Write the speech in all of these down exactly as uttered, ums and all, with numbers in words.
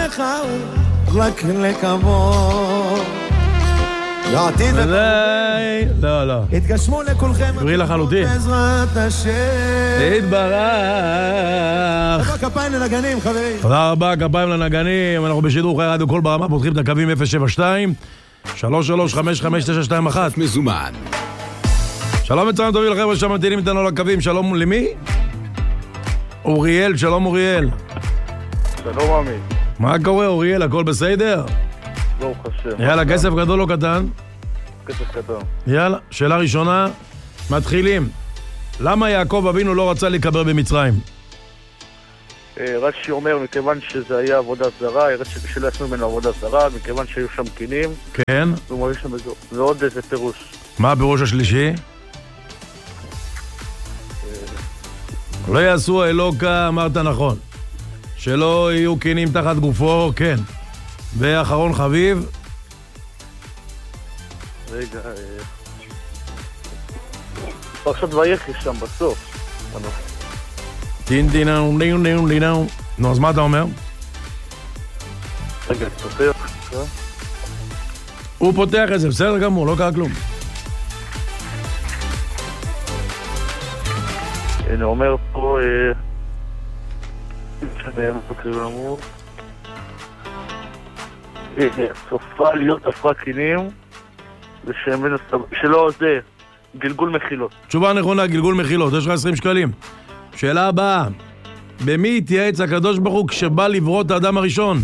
לך רק לקוות לעתיד לא, לא התגשמו לכולכם בריא לחלוטין בעזרת השם תתברך תודה כפיים לנגנים חברים תודה רבה כפיים לנגנים אנחנו בשידור חי רדיו כל ברמה פותחים את הקווים אפס שבע שתיים שלוש שלוש חמש חמש תשע שתיים אחת מזומן שלום וצהריים טובים לחבר'ה שממתינים איתנו לקווים שלום למי? אוריאל שלום אוריאל שלום עמי מה קורה אוריאל הכל בסדר? ברוך השם יאללה כסף גדול או קטן? כסף קטן יאללה שאלה ראשונה מתחילים למה יעקב אבינו לא רצה להיקבר במצרים? רש"י אומר מכיוון שזה היה עבודה זרה שלא יעשו ממנו עבודה זרה מכיוון שהיו שם קינים כן ועוד איזה פירוש מה הפירוש השלישי? לא יעשו אלוקה אמרת נכון שלא יהיו קינים תחת גופו כן ואחרון חביב רגע פרשת ויחי שם בסוף טין דינאו דינאו דינאו דינאו נו אז מה אתה אומר? רגע פותח הוא פותח את זה בסדר גמור לא קרה כלום הנה אומר פה שאני אמור אמור סופה להיות עפרה קינים שלא זה גלגול מחילות תשובה נכונה גלגול מחילות יש לך עשרים שקלים שאלה הבאה במי התייעץ הקדוש ברוך הוא כשבא לברוא את האדם הראשון?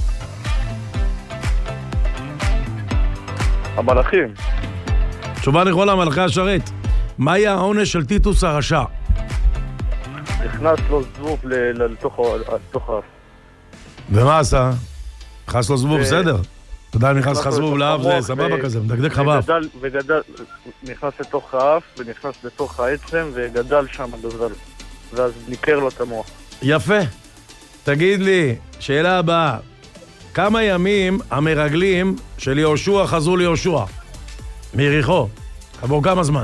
המלאכים תשובה נכונה מלאכי השרת מהי העונש של טיטוס הרשע? נכנס לו זבוב לתוך האף ומה עשה? נכנס לו זבוב בסדר אתה יודע אם נכנס לך זבוב לאף זה סבבה כזה מדקדק חבב וגדל נכנס לתוך האף ונכנס לתוך העצם וגדל שם גזל ואז ניקר לו את המוח יפה תגיד לי שאלה הבאה כמה ימים המרגלים של יהושע חזרו ליהושע מיריחו עבור כמה זמן?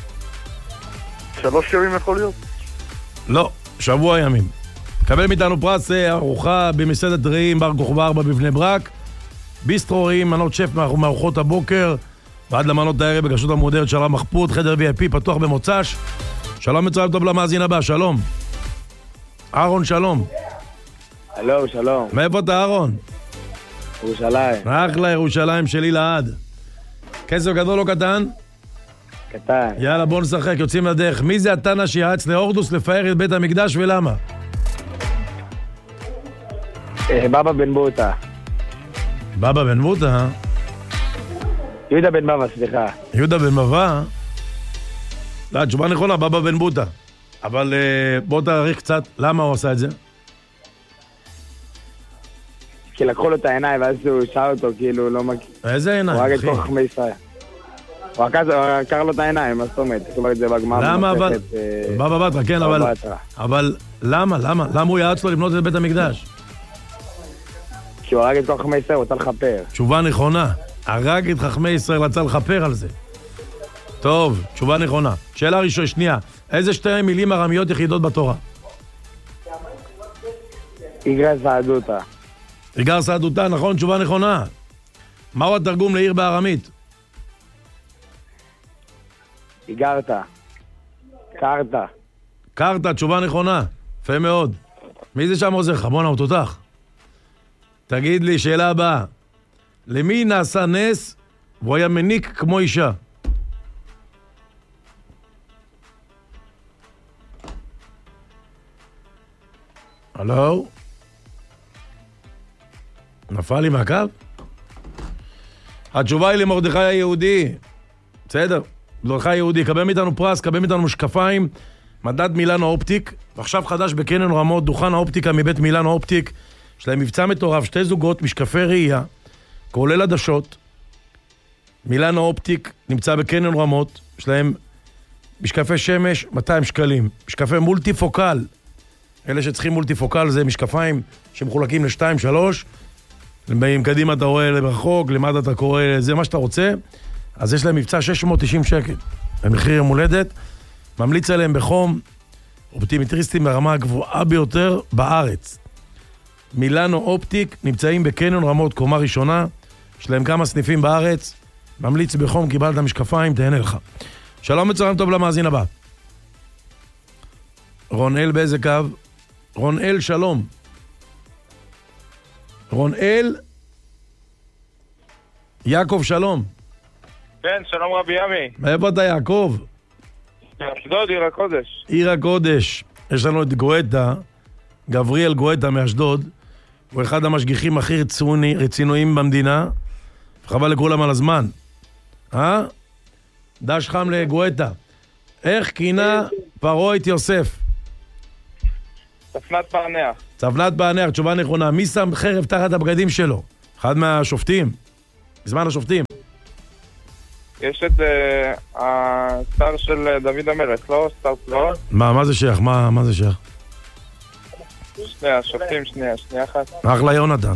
שלוש ימים יכול להיות? לא, שבוע ימים קבל מאיתנו פרס ארוחה במסעדת רעים בר כוכבא ארבע בבני ברק ביסטרו רעים מנות שף מארוחות הבוקר ועד למנות הערב בגשות המודרת של הרב מחפוד חדר וי איי פי פתוח במוצ"ש שלום מצרים טוב למאזין הבא שלום אהרון שלום הלו שלום מאיפה אתה אהרון? ירושלים אחלה ירושלים שלי לעד כסף גדול או קטן? קטן יאללה בוא נשחק יוצאים לדרך מי זה התנא שיעץ להורדוס לפאר את בית המקדש ולמה? בבא בן בוטה בבא בן בוטה? יהודה בן בבא סליחה יהודה בן בבא? לא, תשובה נכונה בבא בן בוטה אבל בוא תאריך קצת למה הוא עשה את זה? כי לקחו לו את העיניים ואז הוא שאל אותו כאילו לא מכיר איזה עיניים? הוא רק את כל חכמי ישראל הוא עקר לו את העיניים מה זאת אומרת? זאת אומרת זה בגמר למה אבל? בבא בתרא כן אבל אבל למה? למה? למה הוא יעץ לו לבנות את בית המקדש? כי הוא הרג את כל חכמי ישראל, הוא רצה לכפר. תשובה נכונה. הרג את חכמי ישראל, רצה לכפר על זה. טוב, תשובה נכונה. שאלה ראשונה, שנייה. איזה שתי מילים ארמיות יחידות בתורה? איגר סעדותה. איגר סעדותה, נכון, תשובה נכונה. מהו התרגום לעיר בארמית? איגרת. קרתה. קרתה, תשובה נכונה. יפה מאוד. מי זה שם עוזר? חמונה הוא תותח. תגיד לי, שאלה הבאה. למי נעשה נס והוא היה מניק כמו אישה? הלו? נפל לי מהקו? התשובה היא למרדכי היהודי. בסדר, מרדכי היהודי. קבל מאיתנו פרס, קבל מאיתנו משקפיים, מדד מילאנו אופטיק, ועכשיו חדש בקניון רמות, דוכן האופטיקה מבית מילאנו אופטיק. יש להם מבצע מטורף, שתי זוגות, משקפי ראייה, כולל עדשות. מילאנו אופטיק נמצא בקניון רמות, יש להם משקפי שמש, מאתיים שקלים. משקפי מולטיפוקל, אלה שצריכים מולטיפוקל זה משקפיים שמחולקים לשתיים, שלוש, אם קדימה אתה רואה לרחוק, למטה אתה קורא זה מה שאתה רוצה, אז יש להם מבצע שש מאות תשעים שקל, במחיר יום הולדת, ממליץ עליהם בחום, אופטימטריסטים ברמה הגבוהה ביותר בארץ. מילאנו אופטיק, נמצאים בקניון רמות קומה ראשונה, יש להם כמה סניפים בארץ, ממליץ בחום, קיבלת משקפיים, תהנה לך. שלום וצהריים טוב למאזין הבא. רונאל באיזה קו? רונאל שלום. רונאל יעקב שלום. כן, שלום רבי ימי. מאיפה אתה יעקב? אשדוד, עיר הקודש. עיר הקודש. יש לנו את גואטה, גבריאל גואטה מאשדוד. הוא אחד המשגיחים הכי רצוני, רצינויים במדינה. חבל לכולם על הזמן. אה? דש חם לגואטה. איך כינה פרעה את יוסף? צפנת פענח. צפנת פענח, תשובה נכונה. מי שם חרב תחת הבגדים שלו? אחד מהשופטים. בזמן השופטים. יש את uh, הסטאר של דוד המלך, לא? סטאר פלאות? מה, מה זה שייך? מה, מה זה שייך? שנייה, שופטים, שנייה, שנייה אחת. אחלה יונתן.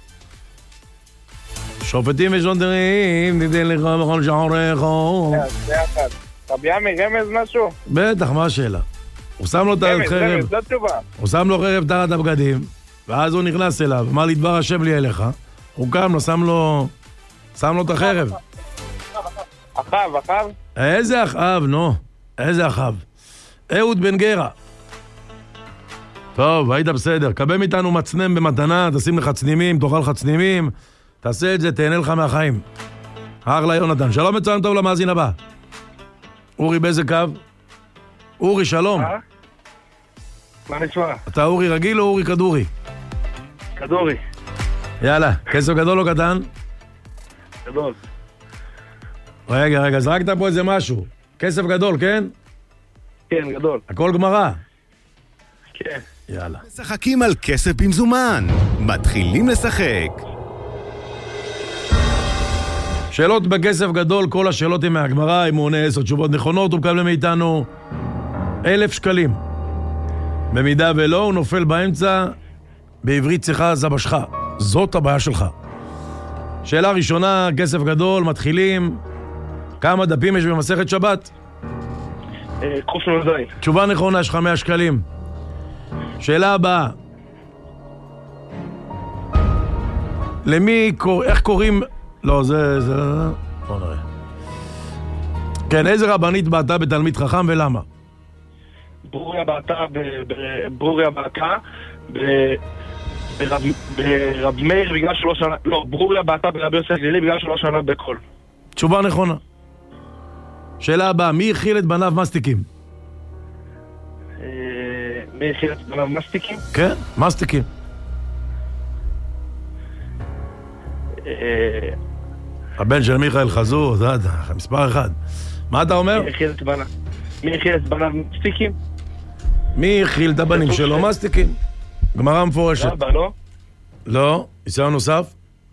שופטים ושונדרים, ניתן לך בכל שעורך. שנייה, שנייה אחת. רבי ימי, רמז משהו? בטח, מה השאלה? הוא שם לו את רמז, החרב, רמז, זו תשובה. הוא שם לו חרב תחת הבגדים, ואז הוא נכנס אליו, אמר לי דבר השם לי אליך, הוא קם לו, שם לו, שם לו את החרב. אחאב, אחאב? איזה אחאב, נו, איזה אחאב. אהוד בן גרה. טוב, היית בסדר, קבל מאיתנו מצנם במתנה, תשים לך צנימים, תאכל לך צנימים, תעשה את זה, תהנה לך מהחיים. אחלה יונתן, שלום מצוין טוב למאזין הבא. אורי באיזה קו? אורי, שלום. מה נשמע? אתה אורי רגיל או אורי כדורי? כדורי. יאללה, כסף גדול או קטן? גדול. רגע, רגע, זרקת פה איזה משהו. כסף גדול, כן? כן, גדול. הכל גמרא. כן. יאללה. משחקים על כסף במזומן. מתחילים לשחק. שאלות בכסף גדול, כל השאלות הן מהגמרא, אם הוא עונה עשר תשובות נכונות, הוא מקבל מאיתנו אלף שקלים. במידה ולא, הוא נופל באמצע, בעברית שיחה זבשך. זאת הבעיה שלך. שאלה ראשונה, כסף גדול, מתחילים. כמה דפים יש במסכת שבת? קוף נולזי. תשובה נכונה, יש לך מאה שקלים. שאלה הבאה. למי, איך קוראים... לא, זה... זה... בוא נראה. כן, איזה רבנית בעתה בתלמיד חכם ולמה? ברוריה בעתה, ברוריה בעתה, ברב מאיר בגלל שלוש שנה... לא, ברוריה בעתה ברבי יוסף גלילי בגלל שלוש שנה בכל. תשובה נכונה. שאלה הבאה, מי הכיל את בניו מסטיקים? מי הכיל את בניו מסטיקים? כן, מסטיקים. הבן של מיכאל חזור, זה מספר אחד. מה אתה אומר? מי הכיל את בניו? מי הכיל את בניו מסטיקים? מי הכיל את הבנים שלו מסטיקים? גמרא מפורשת. אבא, לא? לא, ניסיון נוסף?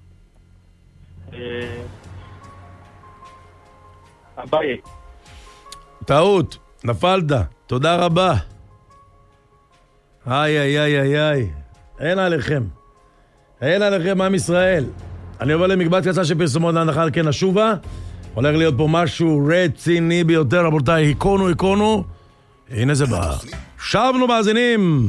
אביי. טעות, נפלת, תודה רבה. איי, איי, איי, איי, איי. אין עליכם. אין עליכם, עם ישראל. אני עובר למקבץ קצה של פרסומות להנחה על כן השובה. הולך להיות פה משהו רציני ביותר, רבותיי. היכונו, היכונו. הנה זה בא. שבנו מאזינים.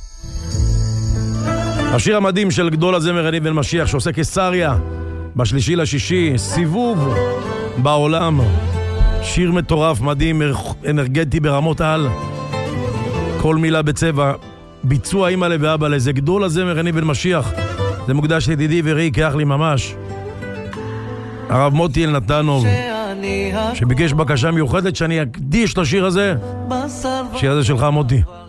השיר המדהים של גדול הזמר יניב בן משיח, שעושה קיסריה בשלישי לשישי, סיבוב בעולם. שיר מטורף, מדהים, אנרגטי ברמות על. כל מילה בצבע. ביצוע אימא לב ואבא לזה. גדול הזמר יניב בן משיח. זה מוקדש לידידי וראי כאח לי ממש. הרב מוטי אלנתנוב, שביקש בקשה מיוחדת שאני אקדיש לשיר הזה. שיר הזה שלך מוטי.